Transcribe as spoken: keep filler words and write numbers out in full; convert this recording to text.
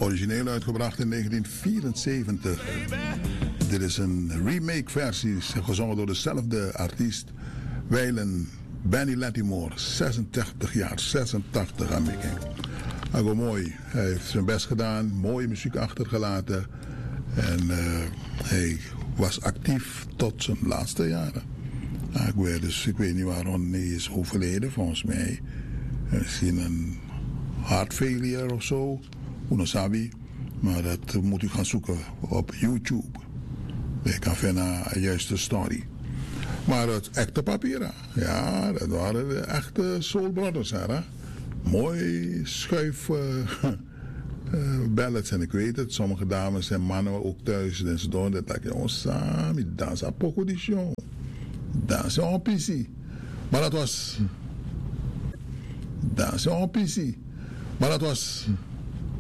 Origineel uitgebracht in negentien vierenzeventig. Dit is een remake versie, gezongen door dezelfde artiest. Wijlen Benny Lattimore, zesentachtig jaar, zesentachtig aan making. Hij mooi, hij heeft zijn best gedaan, mooie muziek achtergelaten. En uh, hij was actief tot zijn laatste jaren. Nou, ik, weet dus, ik weet niet waarom hij is overleden, volgens mij. Misschien een heart failure of zo. Unosabi. Maar dat moet u gaan zoeken op YouTube. Je kan vinden een juiste story. Maar het echte papieren. Ja, dat waren de echte Soul Brothers. Hè? Mooi schuif uh, uh, ballads. En ik weet het, sommige dames en mannen ook thuis. En ze doen dat. Dat je sami, dat is een poco di show. Dat is een P C. Maar dat was... Dat is een P C. Maar dat was...